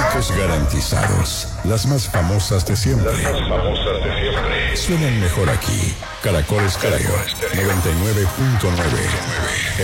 éxitos garantizados. Las más famosas de siempre. Suenan mejor aquí. Caracol Estéreo 99.9.